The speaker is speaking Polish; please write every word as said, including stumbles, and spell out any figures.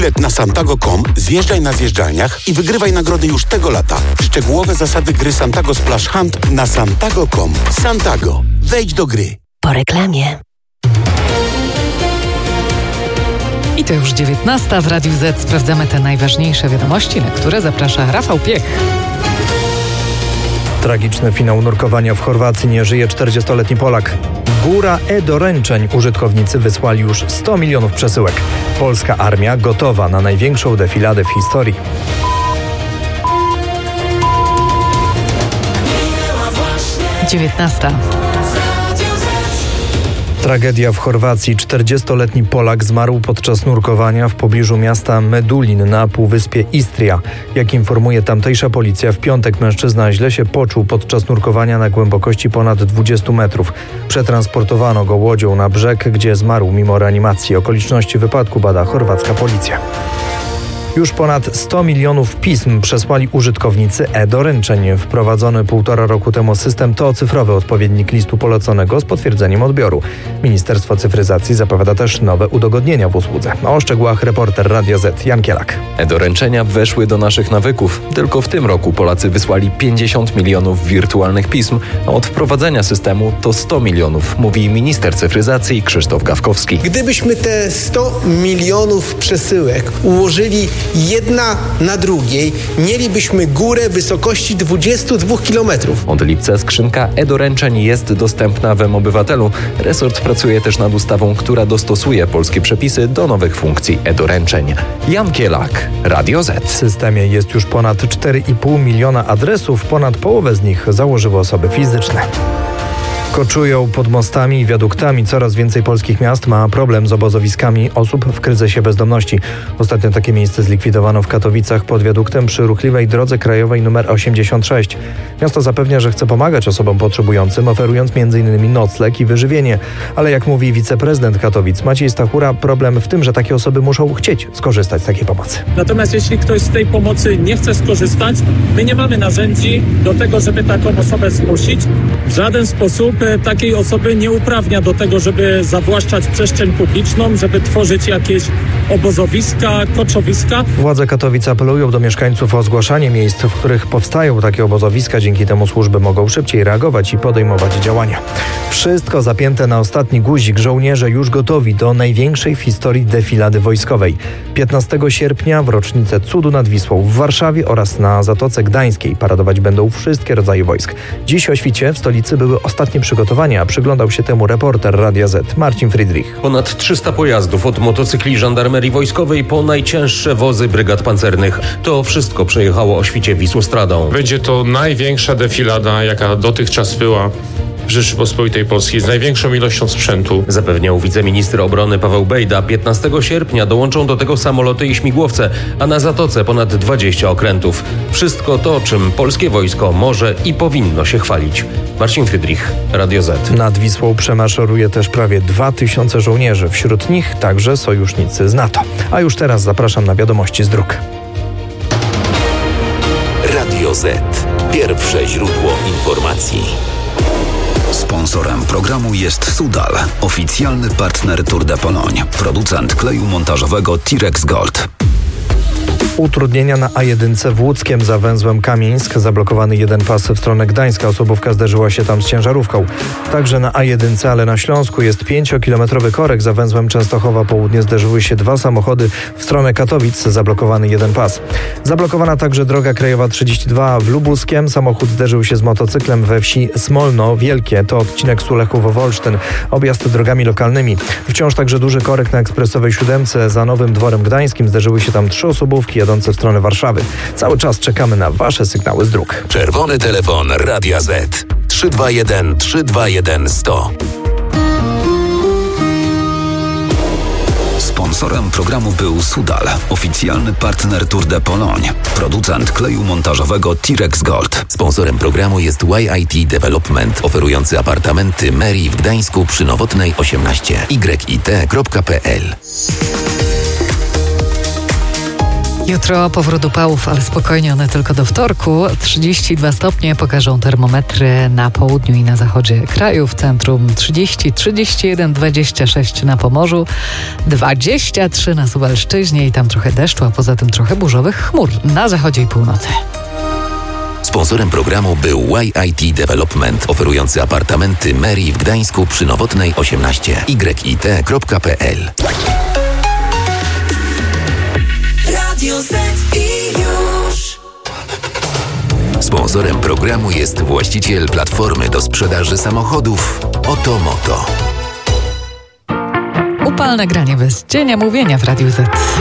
Bilet na santago kropka com, zjeżdżaj na zjeżdżalniach i wygrywaj nagrody już tego lata. Szczegółowe zasady gry Santago Splash Hunt na santago kropka com. Santago. Wejdź do gry. Po reklamie. I to już dziewiętnasta w Radiu Z. Sprawdzamy te najważniejsze wiadomości, na które zaprasza Rafał Piech. Tragiczny finał nurkowania w Chorwacji. Nie żyje czterdziestoletni Polak. Góra e-doręczeń. Użytkownicy wysłali już sto milionów przesyłek. Polska armia gotowa na największą defiladę w historii. dziewiętnasta. Tragedia w Chorwacji. czterdziestoletni Polak zmarł podczas nurkowania w pobliżu miasta Medulin na półwyspie Istria. Jak informuje tamtejsza policja, w piątek mężczyzna źle się poczuł podczas nurkowania na głębokości ponad dwudziestu metrów. Przetransportowano go łodzią na brzeg, gdzie zmarł mimo reanimacji. Okoliczności wypadku bada chorwacka policja. Już ponad sto milionów pism przesłali użytkownicy e-doręczeń. Wprowadzony półtora roku temu system to cyfrowy odpowiednik listu poleconego z potwierdzeniem odbioru. Ministerstwo Cyfryzacji zapowiada też nowe udogodnienia w usłudze. O szczegółach reporter Radia Z Jan Kielak. E-doręczenia weszły do naszych nawyków. Tylko w tym roku Polacy wysłali pięćdziesiąt milionów wirtualnych pism, a od wprowadzenia systemu to sto milionów, mówi minister cyfryzacji Krzysztof Gawkowski. Gdybyśmy te sto milionów przesyłek ułożyli jedna na drugiej, mielibyśmy górę wysokości dwudziestu dwóch kilometrów. Od lipca skrzynka e-doręczeń jest dostępna w M-Obywatelu. Resort pracuje też nad ustawą, która dostosuje polskie przepisy do nowych funkcji e-doręczeń. Jan Kielak, Radio Z. W systemie jest już ponad cztery i pół miliona adresów, ponad połowę z nich założyły osoby fizyczne. Koczują pod mostami i wiaduktami. Coraz więcej polskich miast ma problem z obozowiskami osób w kryzysie bezdomności. Ostatnio takie miejsce zlikwidowano w Katowicach pod wiaduktem przy ruchliwej drodze krajowej nr osiemdziesiąt sześć. Miasto zapewnia, że chce pomagać osobom potrzebującym, oferując między innymi nocleg i wyżywienie. Ale jak mówi wiceprezydent Katowic Maciej Stachura, problem w tym, że takie osoby muszą chcieć skorzystać z takiej pomocy. Natomiast jeśli ktoś z tej pomocy nie chce skorzystać, my nie mamy narzędzi do tego, żeby taką osobę zmusić. W żaden sposób takiej osoby nie uprawnia do tego, żeby zawłaszczać przestrzeń publiczną, żeby tworzyć jakieś obozowiska, koczowiska. Władze Katowic apelują do mieszkańców o zgłaszanie miejsc, w których powstają takie obozowiska. Dzięki temu służby mogą szybciej reagować i podejmować działania. Wszystko zapięte na ostatni guzik. Żołnierze już gotowi do największej w historii defilady wojskowej. piętnastego sierpnia w rocznicę Cudu nad Wisłą w Warszawie oraz na Zatoce Gdańskiej paradować będą wszystkie rodzaje wojsk. Dziś o świcie w stolicy były ostatnie przygotowania, a przyglądał się temu reporter Radia Z Marcin Friedrich. Ponad trzysta pojazdów, od motocykli żandarmerii wojskowej po najcięższe wozy brygad pancernych. To wszystko przejechało o świcie Wisłostradą. Będzie to największa defilada, jaka dotychczas była w Rzeczypospolitej Polskiej, z największą ilością sprzętu. Zapewniał wiceminister obrony Paweł Bejda. piętnastego sierpnia dołączą do tego samoloty i śmigłowce, a na Zatoce ponad dwadzieścia okrętów. Wszystko to, czym polskie wojsko może i powinno się chwalić. Marcin Friedrich, Radio Z. Nad Wisłą przemaszeruje też prawie dwa tysiące żołnierzy. Wśród nich także sojusznicy z NATO. A już teraz zapraszam na wiadomości z dróg. Radio Z. Pierwsze źródło informacji. Sponsorem programu jest Sudal, oficjalny partner Tour de Pologne, producent kleju montażowego Tirex Gold. Utrudnienia na A jeden w Łódzkiem za węzłem Kamieńsk. Zablokowany jeden pas w stronę Gdańska. Osobówka zderzyła się tam z ciężarówką. Także na A jeden, ale na Śląsku jest pięciokilometrowy korek. Za węzłem Częstochowa Południe zderzyły się dwa samochody w stronę Katowic. Zablokowany jeden pas. Zablokowana także droga krajowa trzydzieści dwa w Lubuskiem. Samochód zderzył się z motocyklem we wsi Smolno Wielkie. To odcinek Sulechów-Wolsztyn. Objazd drogami lokalnymi. Wciąż także duży korek na ekspresowej siódemce. Za Nowym Dworem Gdańskim zderzyły się tam trzy osobówki jadące w stronę Warszawy. Cały czas czekamy na wasze sygnały z dróg. Czerwony telefon Radia Z. trzy dwa jeden trzy dwa jeden sto. Sponsorem programu był Sudal, oficjalny partner Tour de Pologne, producent kleju montażowego Tirex Gold. Sponsorem programu jest Y I T Development, oferujący apartamenty Meri w Gdańsku przy Nowotnej osiemnaście. y i t kropka p l Jutro powrót upałów, ale spokojnie, one tylko do wtorku. trzydzieści dwa stopnie pokażą termometry na południu i na zachodzie kraju. W centrum trzydzieści, trzydzieści jeden, dwadzieścia sześć na Pomorzu, dwadzieścia trzy na Suwalszczyźnie i tam trochę deszczu, a poza tym trochę burzowych chmur na zachodzie i północy. Sponsorem programu był Y I T Development, oferujący apartamenty Mary w Gdańsku przy Nowotnej osiemnaście. y i t kropka p l. Radio Z i już. Sponsorem programu jest właściciel platformy do sprzedaży samochodów Otomoto. Upalne granie bez cienia mówienia w Radiu Z.